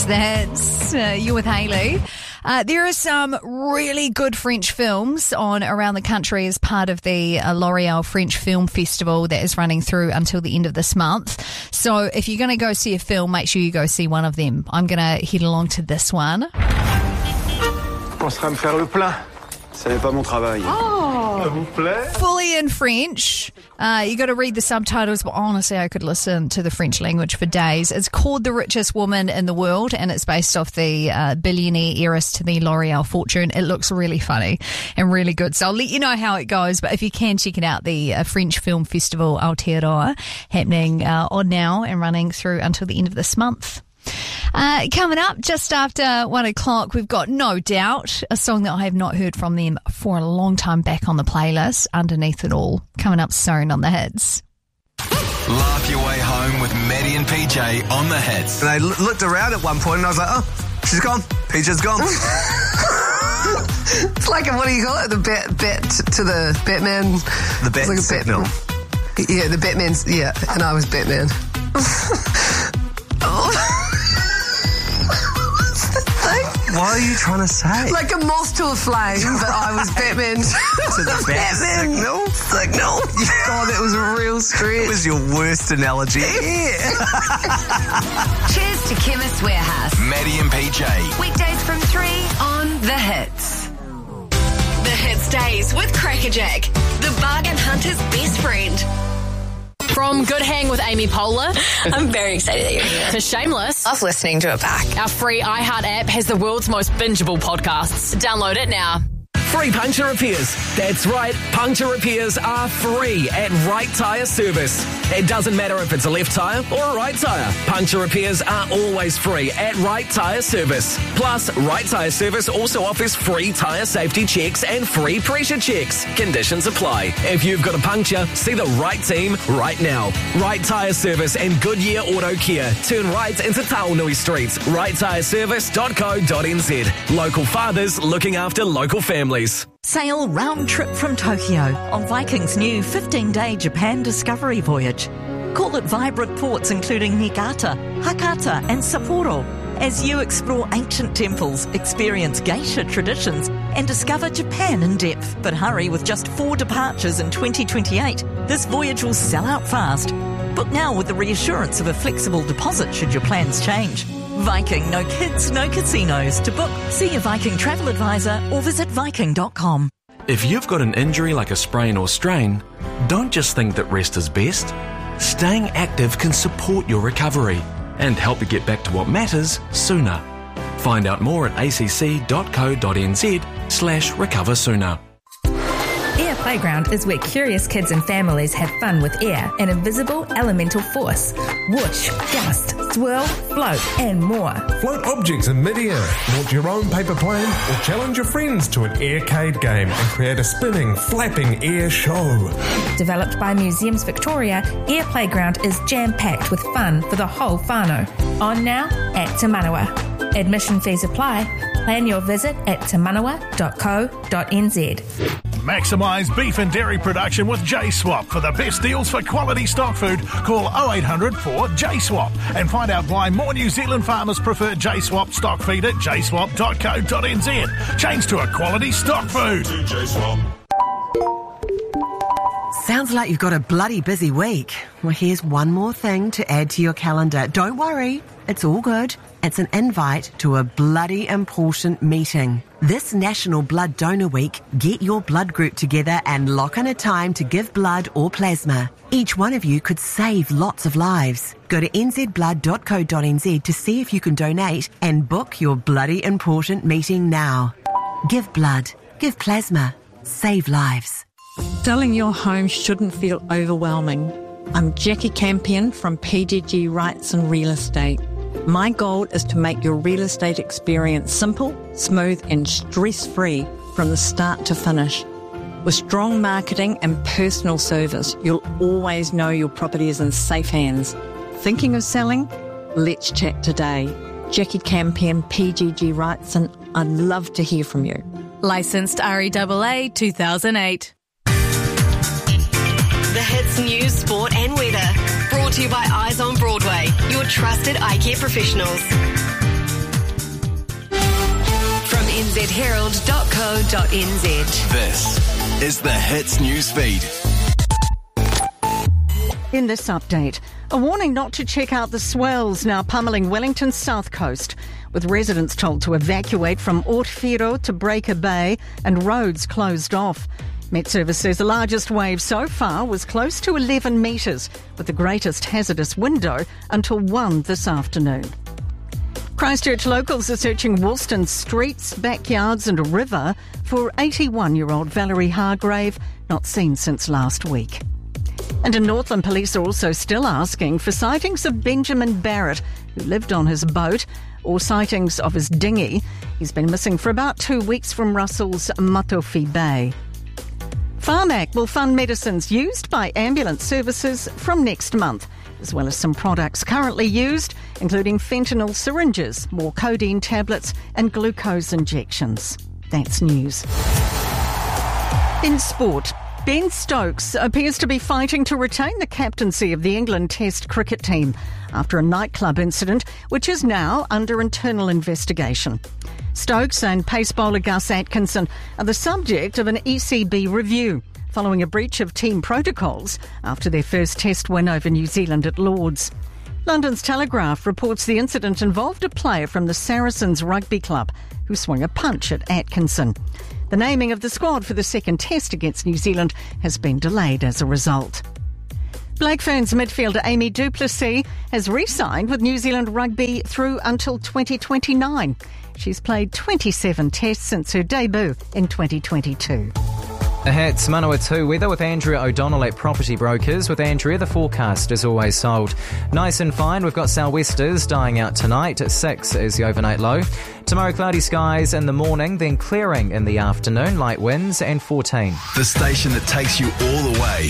It's the Hits. You're with Hayley. There are some really good French films on around the country as part of the L'Oréal French Film Festival that is running through until the end of this month. So if you're going to go see a film, make sure you go see one of them. I'm going to head along to this one. Commencera à me faire le plein. Ce n'est pas mon travail. Ça vous plaît? Fully in French. You got to read the subtitles, but honestly, I could listen to the French language for days. It's called The Richest Woman in the World, and it's based off the billionaire heiress to the L'Oréal fortune. It looks really funny and really good. So I'll let you know how it goes, but if you can, check it out. The French Film Festival Aotearoa happening on now and running through until the end of this month. Coming up just after 1 o'clock, we've got No Doubt, a song that I have not heard from them for a long time back on the playlist, Underneath It All, coming up soon on the Hits. Laugh your way home with Maddie and PJ on the Hits. And I looked around at one point and I was like, oh, she's gone. PJ's gone. It's like, what do you call it? The bet to the Batman. The bet like signal. Yeah, the Batman's, yeah, and I was Batman. What are you trying to say? Like a moth to a flame, but I was Batman. To the Batman signal. God, that was a real stretch. It was your worst analogy. Yeah. Cheers to Chemist Warehouse. Maddie and PJ. Weekdays from 3 on The Hits. The Hits Days with Crackerjack, the bargain hunter's best friend. From Good Hang with Amy Poehler. I'm very excited that you're here. To Shameless. Love listening to it back. Our free iHeart app has the world's most bingeable podcasts. Download it now. Free puncture repairs. That's right, puncture repairs are free at Right Tyre Service. It doesn't matter if it's a left tyre or a right tyre. Puncture repairs are always free at Right Tyre Service. Plus, Right Tyre Service also offers free tyre safety checks and free pressure checks. Conditions apply. If you've got a puncture, see the right team right now. Right Tyre Service and Goodyear Auto Care. Turn right into Taonui Street. righttyreservice.co.nz. Local fathers looking after local families. Sail round trip from Tokyo on Viking's new 15-day Japan discovery voyage. Call at vibrant ports including Niigata, Hakata and Sapporo as you explore ancient temples, experience geisha traditions and discover Japan in depth. But hurry, with just 4 departures in 2028, this voyage will sell out fast. Book now with the reassurance of a flexible deposit should your plans change. Viking, no kids, no casinos. To book, see your Viking travel advisor or visit Viking.com. If you've got an injury like a sprain or strain, don't just think that rest is best. Staying active can support your recovery and help you get back to what matters sooner. Find out more at acc.co.nz/recover sooner. Air Playground is where curious kids and families have fun with air, an invisible elemental force. Whoosh, gust, swirl, float and more. Float objects in mid-air, launch your own paper plane or challenge your friends to an aircade game and create a spinning, flapping air show. Developed by Museums Victoria, Air Playground is jam-packed with fun for the whole whānau. On now at Te Manawa. Admission fees apply. Plan your visit at temanawa.co.nz. Maximise beef and dairy production with J-Swap. For the best deals for quality stock food, call 0800 4JSWAP and find out why more New Zealand farmers prefer J-Swap stock feed at jswap.co.nz. Change to a quality stock food. J-Swap. Sounds like you've got a bloody busy week. Well, here's one more thing to add to your calendar. Don't worry, it's all good. It's an invite to a bloody important meeting. This National Blood Donor Week, get your blood group together and lock in a time to give blood or plasma. Each one of you could save lots of lives. Go to nzblood.co.nz to see if you can donate and book your bloody important meeting now. Give blood, give plasma, save lives. Selling your home shouldn't feel overwhelming. I'm Jackie Campion from PGG Rights and Real Estate. My goal is to make your real estate experience simple, smooth and stress-free from the start to finish. With strong marketing and personal service, you'll always know your property is in safe hands. Thinking of selling? Let's chat today. Jackie Campion, PGG Rights, and I'd love to hear from you. Licensed REAA 2008. The Hits News, Sport and Weather. Brought to you by Eyes on Broadway, your trusted eye care professionals. nzherald.co.nz. This is the Hits Newsfeed. In this update, a warning not to check out the swells now pummelling Wellington's south coast, with residents told to evacuate from Ortfiro to Breaker Bay and roads closed off. Met Service says the largest wave so far was close to 11 metres, with the greatest hazardous window until 1 this afternoon. Christchurch locals are searching Woolston's streets, backyards and a river for 81-year-old Valerie Hargrave, not seen since last week. And in Northland, police are also still asking for sightings of Benjamin Barrett, who lived on his boat, or sightings of his dinghy. He's been missing for about 2 weeks from Russell's Matofi Bay. Pharmac will fund medicines used by ambulance services from next month, as well as some products currently used, including fentanyl syringes, more codeine tablets and glucose injections. That's news. In sport, Ben Stokes appears to be fighting to retain the captaincy of the England Test cricket team after a nightclub incident, which is now under internal investigation. Stokes and pace bowler Gus Atkinson are the subject of an ECB review following a breach of team protocols after their first Test win over New Zealand at Lord's. London's Telegraph reports the incident involved a player from the Saracens Rugby Club who swung a punch at Atkinson. The naming of the squad for the second Test against New Zealand has been delayed as a result. Black Ferns midfielder Amy Duplessis has re-signed with New Zealand Rugby through until 2029. She's played 27 Tests since her debut in 2022. The Hits, Manawatu weather with Andrea O'Donnell at Property Brokers. With Andrea, the forecast is always sold. Nice and fine, we've got sou'westers dying out tonight. 6 is the overnight low. Tomorrow, cloudy skies in the morning, then clearing in the afternoon, light winds and 14. The station that takes you all the way.